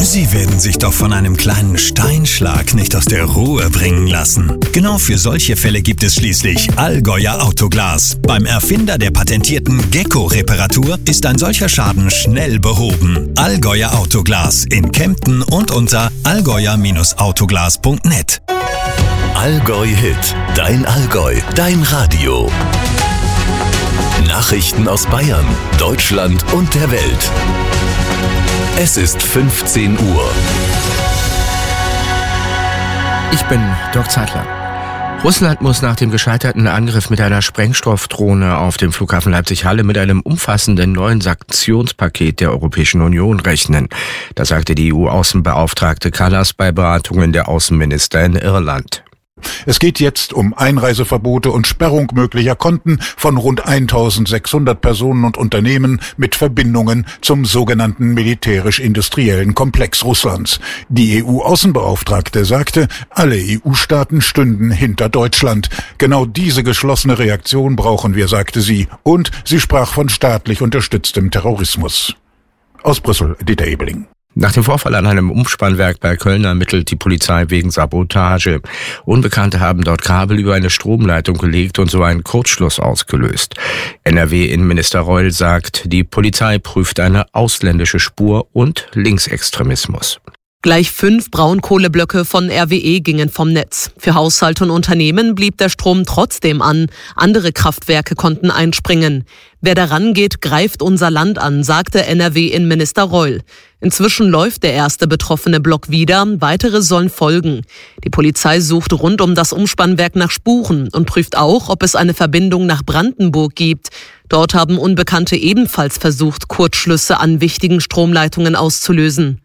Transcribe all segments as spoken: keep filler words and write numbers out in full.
Sie werden sich doch von einem kleinen Steinschlag nicht aus der Ruhe bringen lassen. Genau für solche Fälle gibt es schließlich Allgäuer Autoglas. Beim Erfinder der patentierten Gecko-Reparatur ist ein solcher Schaden schnell behoben. Allgäuer Autoglas in Kempten und unter allgäuer Autoglas punkt net. Allgäu Hit, dein Allgäu, dein Radio. Nachrichten aus Bayern, Deutschland und der Welt. Es ist fünfzehn Uhr. Ich bin Dirk Zeitler. Russland muss nach dem gescheiterten Angriff mit einer Sprengstoffdrohne auf dem Flughafen Leipzig-Halle mit einem umfassenden neuen Sanktionspaket der Europäischen Union rechnen. Das sagte die E U-Außenbeauftragte Kallas bei Beratungen der Außenminister in Irland. Es geht jetzt um Einreiseverbote und Sperrung möglicher Konten von rund eintausendsechshundert Personen und Unternehmen mit Verbindungen zum sogenannten militärisch-industriellen Komplex Russlands. Die E U-Außenbeauftragte sagte, alle E U-Staaten stünden hinter Deutschland. Genau diese geschlossene Reaktion brauchen wir, sagte sie. Und sie sprach von staatlich unterstütztem Terrorismus. Aus Brüssel, Dieter Ebeling. Nach dem Vorfall an einem Umspannwerk bei Köln ermittelt die Polizei wegen Sabotage. Unbekannte haben dort Kabel über eine Stromleitung gelegt und so einen Kurzschluss ausgelöst. N R W-Innenminister Reul sagt, die Polizei prüft eine ausländische Spur und Linksextremismus. Gleich fünf Braunkohleblöcke von R W E gingen vom Netz. Für Haushalte und Unternehmen blieb der Strom trotzdem an. Andere Kraftwerke konnten einspringen. Wer daran geht, greift unser Land an, sagte N R W-Innenminister Reul. Inzwischen läuft der erste betroffene Block wieder, weitere sollen folgen. Die Polizei sucht rund um das Umspannwerk nach Spuren und prüft auch, ob es eine Verbindung nach Brandenburg gibt. Dort haben Unbekannte ebenfalls versucht, Kurzschlüsse an wichtigen Stromleitungen auszulösen.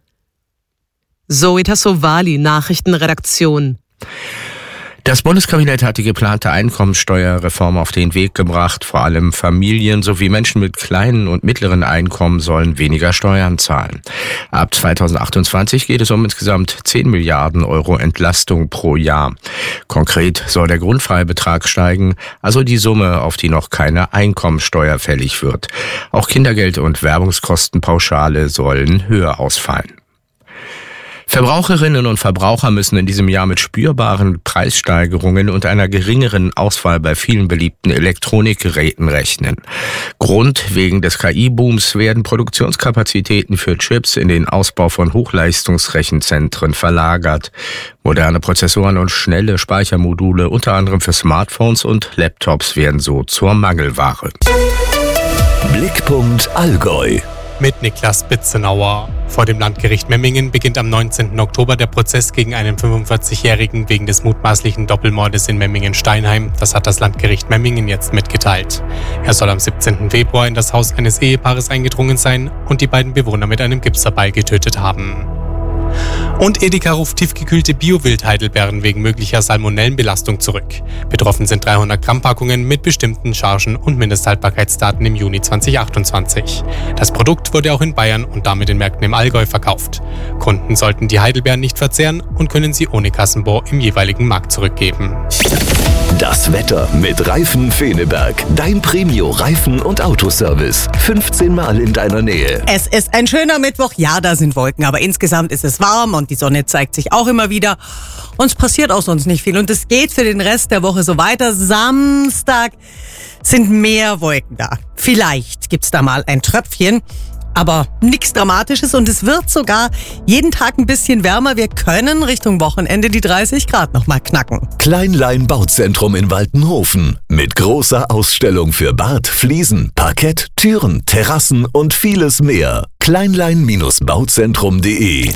Zoe Tassovali, Nachrichtenredaktion. Das Bundeskabinett hat die geplante Einkommensteuerreform auf den Weg gebracht. Vor allem Familien sowie Menschen mit kleinen und mittleren Einkommen sollen weniger Steuern zahlen. Ab zweitausendachtundzwanzig geht es um insgesamt zehn Milliarden Euro Entlastung pro Jahr. Konkret soll der Grundfreibetrag steigen, also die Summe, auf die noch keine Einkommensteuer fällig wird. Auch Kindergeld und Werbungskostenpauschale sollen höher ausfallen. Verbraucherinnen und Verbraucher müssen in diesem Jahr mit spürbaren Preissteigerungen und einer geringeren Auswahl bei vielen beliebten Elektronikgeräten rechnen. Grund: wegen des K I-Booms werden Produktionskapazitäten für Chips in den Ausbau von Hochleistungsrechenzentren verlagert. Moderne Prozessoren und schnelle Speichermodule, unter anderem für Smartphones und Laptops, werden so zur Mangelware. Blickpunkt Allgäu. Mit Niklas Bitzenauer. Vor dem Landgericht Memmingen beginnt am neunzehnten Oktober der Prozess gegen einen fünfundvierzigjährigen wegen des mutmaßlichen Doppelmordes in Memmingen-Steinheim. Das hat das Landgericht Memmingen jetzt mitgeteilt. Er soll am siebzehnten Februar in das Haus eines Ehepaares eingedrungen sein und die beiden Bewohner mit einem Gipsaball getötet haben. Und Edeka ruft tiefgekühlte Bio-Wild-Heidelbeeren wegen möglicher Salmonellenbelastung zurück. Betroffen sind dreihundert Gramm Packungen mit bestimmten Chargen und Mindesthaltbarkeitsdaten im Juni zweitausendachtundzwanzig. Das Produkt wurde auch in Bayern und damit in Märkten im Allgäu verkauft. Kunden sollten die Heidelbeeren nicht verzehren und können sie ohne Kassenbon im jeweiligen Markt zurückgeben. Das Wetter mit Reifen Feneberg. Dein Premio-Reifen- und Autoservice. fünfzehn Mal in deiner Nähe. Es ist ein schöner Mittwoch. Ja, da sind Wolken, aber insgesamt ist es warm und die Sonne zeigt sich auch immer wieder. Und es passiert auch sonst nicht viel. Und es geht für den Rest der Woche so weiter. Samstag sind mehr Wolken da. Vielleicht gibt's da mal ein Tröpfchen. Aber nichts Dramatisches und es wird sogar jeden Tag ein bisschen wärmer. Wir können Richtung Wochenende die dreißig Grad noch mal knacken. Kleinlein Bauzentrum in Waltenhofen. Mit großer Ausstellung für Bad, Fliesen, Parkett, Türen, Terrassen und vieles mehr. kleinlein Bauzentrum punkt de.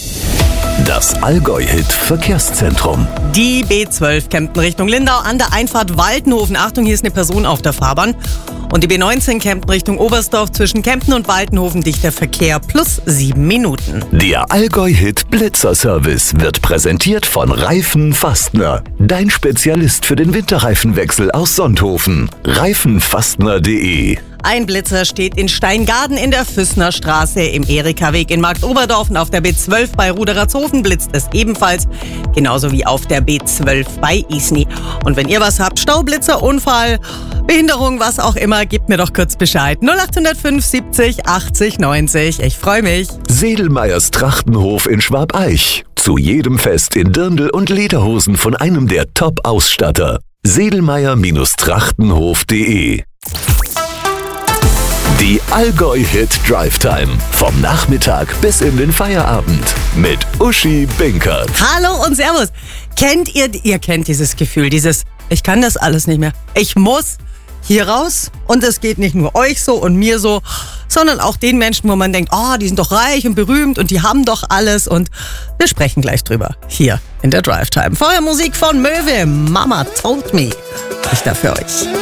Das Allgäu-Hit Verkehrszentrum. Die B zwölf Kempten Richtung Lindau an der Einfahrt Waltenhofen. Achtung, hier ist eine Person auf der Fahrbahn. Und die B neunzehn Kempten Richtung Oberstdorf zwischen Kempten und Waltenhofen dichter Verkehr plus sieben Minuten. Der Allgäu-Hit Blitzer-Service wird präsentiert von Reifen Fastner. Dein Spezialist für den Winterreifenwechsel aus Sonthofen. Reifenfastner punkt de. Ein Blitzer steht in Steingaden in der Füssner Straße, im Erikaweg in Marktoberdorf und auf der B zwölf bei Ruderatshofen blitzt es ebenfalls, genauso wie auf der B zwölf bei Isny. Und wenn ihr was habt, Staublitzer, Unfall, Behinderung, was auch immer, gebt mir doch kurz Bescheid. null acht null fünf siebzig achtzig neunzig. Ich freue mich. Sedelmeyers Trachtenhof in Schwabeich. Zu jedem Fest in Dirndl und Lederhosen von einem der Top-Ausstatter. Sedelmeyer-Trachtenhof punkt de. Die Allgäu-Hit Drive Time. Vom Nachmittag bis in den Feierabend. Mit Uschi Binkert. Hallo und Servus. Kennt ihr, ihr kennt dieses Gefühl, dieses, ich kann das alles nicht mehr. Ich muss hier raus und es geht nicht nur euch so und mir so, sondern auch den Menschen, wo man denkt, oh, die sind doch reich und berühmt und die haben doch alles, und wir sprechen gleich drüber hier in der Drive Time. Vorher Musik von Möwe, Mama Told Me. Ich da für euch.